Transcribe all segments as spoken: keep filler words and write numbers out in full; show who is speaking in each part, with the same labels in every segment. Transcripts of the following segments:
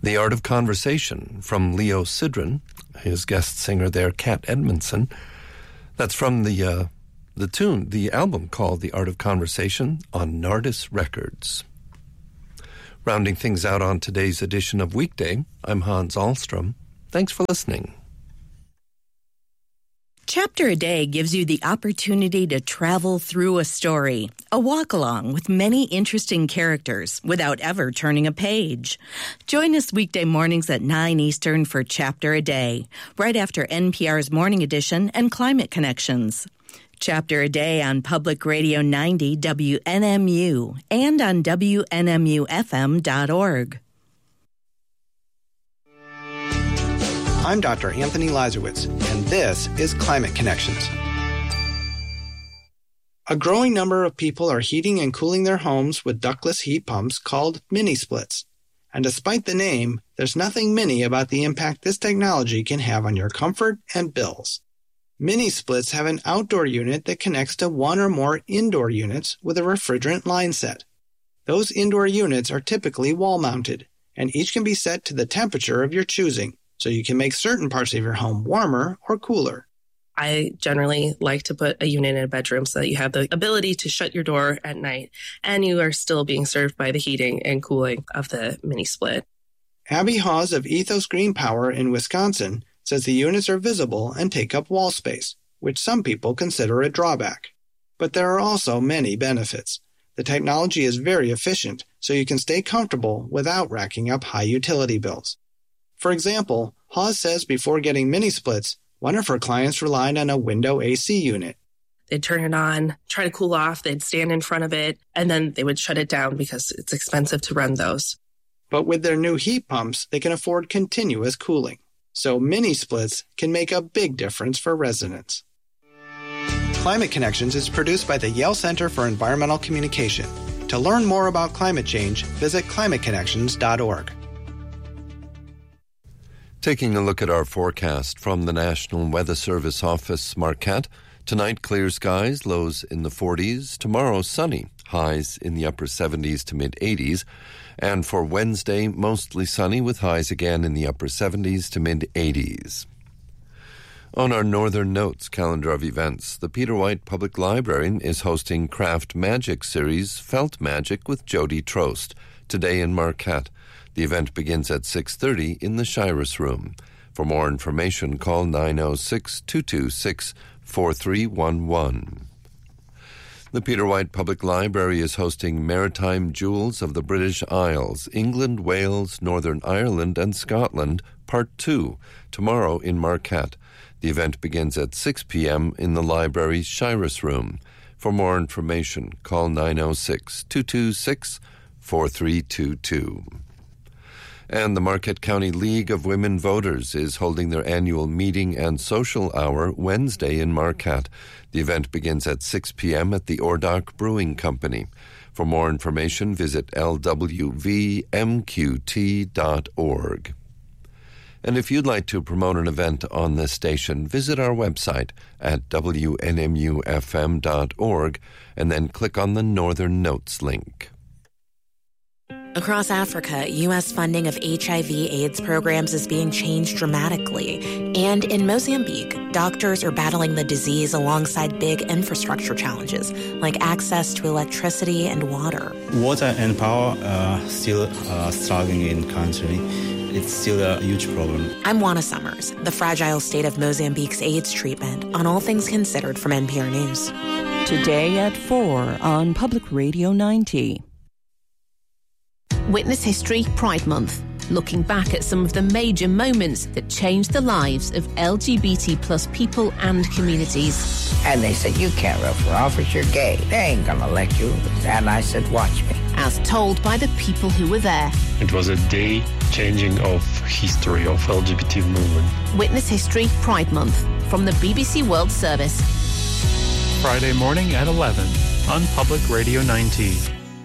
Speaker 1: The Art of Conversation from Leo Sidran, his guest singer there, Kat Edmondson. That's from the uh, the tune, the album called The Art of Conversation on Nardis Records. Rounding things out on today's edition of Weekday, I'm Hans Ahlstrom. Thanks for listening.
Speaker 2: Chapter a Day gives you the opportunity to travel through a story, a walk-along with many interesting characters without ever turning a page. Join us weekday mornings at nine Eastern for Chapter a Day, right after N P R's Morning Edition and Climate Connections. Chapter a Day on Public Radio ninety W N M U and on W N M U F M dot org.
Speaker 3: I'm Doctor Anthony Lazarowitz, and this is Climate Connections. A growing number of people are heating and cooling their homes with ductless heat pumps called mini-splits. And despite the name, there's nothing mini about the impact this technology can have on your comfort and bills. Mini-splits have an outdoor unit that connects to one or more indoor units with a refrigerant line set. Those indoor units are typically wall-mounted, and each can be set to the temperature of your choosing, so you can make certain parts of your home warmer or cooler.
Speaker 4: I generally like to put a unit in a bedroom so that you have the ability to shut your door at night and you are still being served by the heating and cooling of the mini split.
Speaker 3: Abby Hawes of Ethos Green Power in Wisconsin says the units are visible and take up wall space, which some people consider a drawback. But there are also many benefits. The technology is very efficient, so you can stay comfortable without racking up high utility bills. For example, Hawes says before getting mini-splits, one of her clients relied on a window A C unit.
Speaker 4: They'd turn it on, try to cool off, they'd stand in front of it, and then they would shut it down because it's expensive to run those.
Speaker 3: But with their new heat pumps, they can afford continuous cooling. So mini-splits can make a big difference for residents. Climate Connections is produced by the Yale Center for Environmental Communication. To learn more about climate change, visit climate connections dot org.
Speaker 1: Taking a look at our forecast from the National Weather Service Office, Marquette. Tonight, clear skies, lows in the forties. Tomorrow, sunny, highs in the upper seventies to mid-eighties. And for Wednesday, mostly sunny with highs again in the upper seventies to mid-eighties. On our Northern Notes calendar of events, the Peter White Public Library is hosting Craft Magic series Felt Magic with Jody Trost today in Marquette. The event begins at six thirty in the Shiras Room. For more information, call nine oh six, two two six, four three one one. The Peter White Public Library is hosting Maritime Jewels of the British Isles, England, Wales, Northern Ireland, and Scotland, Part two, tomorrow in Marquette. The event begins at six p.m. in the library's Shiras Room. For more information, call nine oh six, two two six, four three two two. And the Marquette County League of Women Voters is holding their annual meeting and social hour Wednesday in Marquette. The event begins at six p.m. at the Ordock Brewing Company. For more information, visit L W V M Q T dot org. And if you'd like to promote an event on this station, visit our website at W N M U F M dot org and then click on the Northern Notes link.
Speaker 5: Across Africa, U S funding of H I V AIDS programs is being changed dramatically. And in Mozambique, doctors are battling the disease alongside big infrastructure challenges, like access to electricity and water.
Speaker 6: Water and power are still uh, struggling in country. It's still a huge problem.
Speaker 5: I'm Juana Summers, the fragile state of Mozambique's AIDS treatment, on All Things Considered from N P R News.
Speaker 7: Today at four on Public Radio ninety.
Speaker 8: Witness History Pride Month, looking back at some of the major moments that changed the lives of L G B T plus people and communities.
Speaker 9: And they said, you can't run for office, you're gay. They ain't gonna elect you. And I said, watch me.
Speaker 8: As told by the people who were there.
Speaker 10: It was a day changing of history of L G B T movement.
Speaker 8: Witness History Pride Month from the B B C World Service.
Speaker 11: Friday morning at eleven on Public Radio ninety.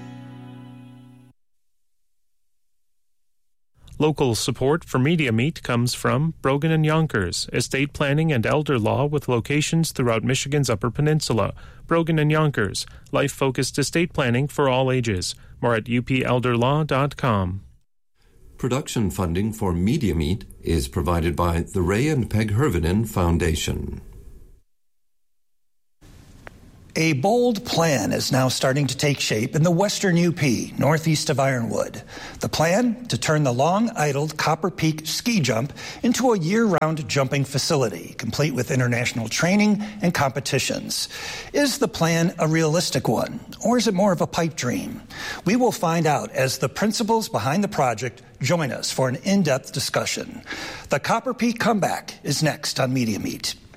Speaker 11: Local support for Media Meet comes from Brogan and Yonkers, estate planning and elder law with locations throughout Michigan's Upper Peninsula. Brogan and Yonkers, life-focused estate planning for all ages. More at U P elder law dot com.
Speaker 1: Production funding for Media Meet is provided by the Ray and Peg Hervinen Foundation.
Speaker 12: A bold plan is now starting to take shape in the western U P, northeast of Ironwood. The plan to turn the long-idled Copper Peak ski jump into a year-round jumping facility, complete with international training and competitions. Is the plan a realistic one, or is it more of a pipe dream? We will find out as the principals behind the project join us for an in-depth discussion. The Copper Peak Comeback is next on Media Meet.